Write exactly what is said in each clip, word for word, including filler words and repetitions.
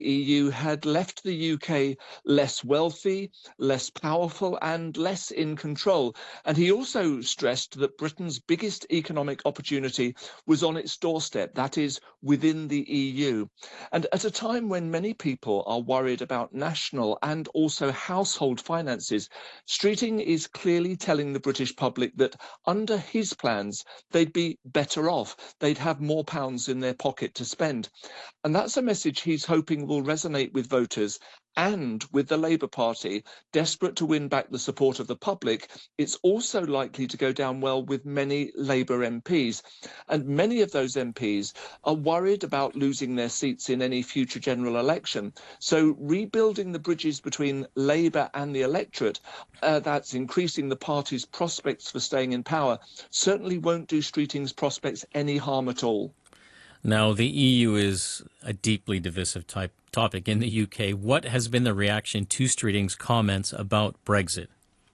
E U had left the U K less wealthy, less powerful, and less in control. And he also stressed that Britain's biggest economic opportunity was on its doorstep, that is, within the E U. And at a time when many people are worried about national and also household finances, Streeting is clearly telling the British public that under his plans, they'd be better off. They'd have more pounds in their pocket to spend. And that's a message he's hoping will resonate with voters and with the Labour Party. Desperate to win back the support of the public, it's also likely to go down well with many Labour M Ps. And many of those M Ps are worried about losing their seats in any future general election. So rebuilding the bridges between Labour and the electorate, uh, that's increasing the party's prospects for staying in power, certainly won't do Streeting's prospects any harm at all. Now, the E U is a deeply divisive type topic in the U K. What has been the reaction to Streeting's comments about Brexit?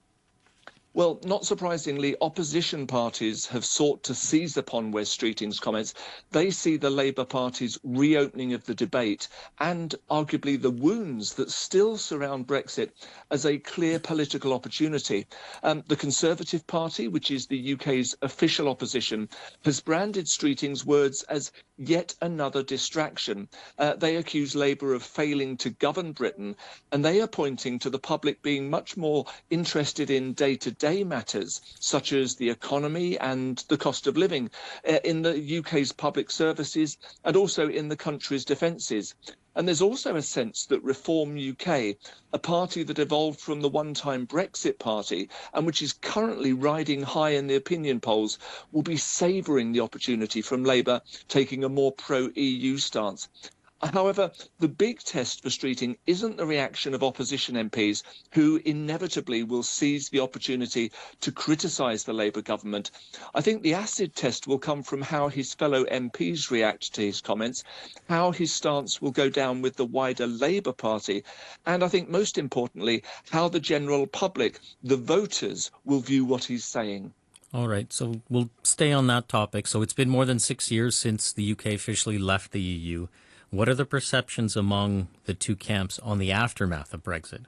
Well, not surprisingly, opposition parties have sought to seize upon Wes Streeting's comments. They see the Labour Party's reopening of the debate and arguably the wounds that still surround Brexit as a clear political opportunity. Um, the Conservative Party, which is the U K's official opposition, has branded Streeting's words as yet another distraction. Uh, they accuse Labour of failing to govern Britain, and they are pointing to the public being much more interested in day-to-day matters, such as the economy and the cost of living uh, in the U K's public services and also in the country's defences. And there's also a sense that Reform U K, a party that evolved from the one-time Brexit party and which is currently riding high in the opinion polls, will be savouring the opportunity from Labour taking a more pro-E U stance. However, the big test for Streeting isn't the reaction of opposition M Ps, who inevitably will seize the opportunity to criticise the Labour government. I think the acid test will come from how his fellow M Ps react to his comments, how his stance will go down with the wider Labour Party, and I think most importantly, how the general public, the voters, will view what he's saying. All right, so we'll stay on that topic. So it's been more than six years since the U K officially left the E U. What are the perceptions among the two camps on the aftermath of Brexit?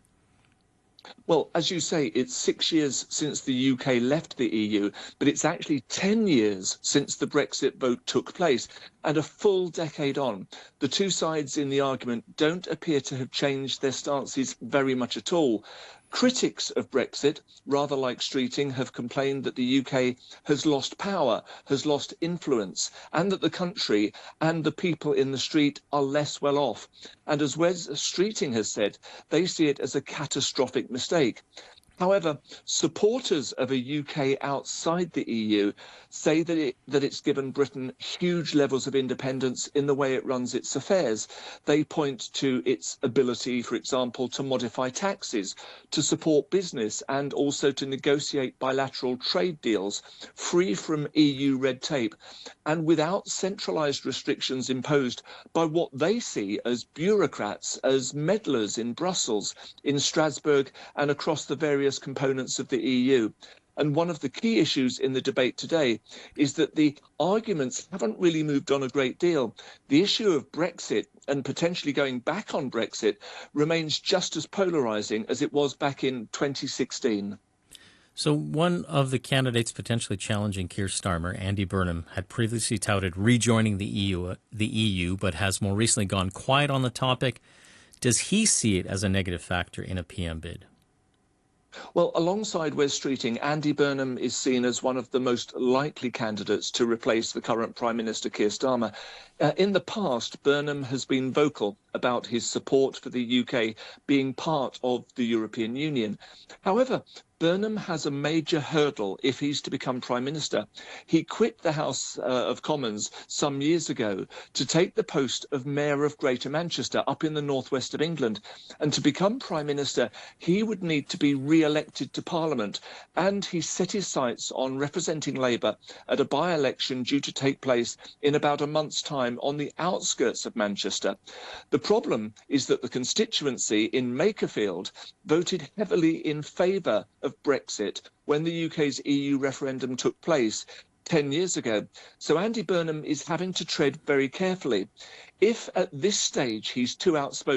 Well, as you say, it's six years since the U K left the E U, but it's actually ten years since the Brexit vote took place, and a full decade on. The two sides in the argument don't appear to have changed their stances very much at all. Critics of Brexit, rather like Streeting, have complained that the U K has lost power, has lost influence, and that the country and the people in the street are less well off. And as Wes Streeting has said, they see it as a catastrophic mistake. However, supporters of a U K outside the E U say that, it, that it's given Britain huge levels of independence in the way it runs its affairs. They point to its ability, for example, to modify taxes, to support business, and also to negotiate bilateral trade deals free from E U red tape and without centralised restrictions imposed by what they see as bureaucrats, as meddlers in Brussels, in Strasbourg, and across the various components of the E U. And one of the key issues in the debate today is that the arguments haven't really moved on a great deal. The issue of Brexit and potentially going back on Brexit remains just as polarising as it was back in twenty sixteen. So one of the candidates potentially challenging Keir Starmer, Andy Burnham, had previously touted rejoining the E U, the E U, but has more recently gone quiet on the topic. Does he see it as a negative factor in a P M bid? Well, alongside Wes Streeting, Andy Burnham is seen as one of the most likely candidates to replace the current Prime Minister Keir Starmer. Uh, in the past, Burnham has been vocal about his support for the U K being part of the European Union. However, Burnham has a major hurdle if he's to become Prime Minister. He quit the House uh, of Commons some years ago to take the post of Mayor of Greater Manchester up in the northwest of England. And to become Prime Minister, he would need to be re-elected to Parliament. And he set his sights on representing Labour at a by-election due to take place in about a month's time on the outskirts of Manchester. The problem is that the constituency in Makerfield voted heavily in favour of Brexit when the U K's E U referendum took place. ten years ago. So Andy Burnham is having to tread very carefully. If at this stage he's too outspoken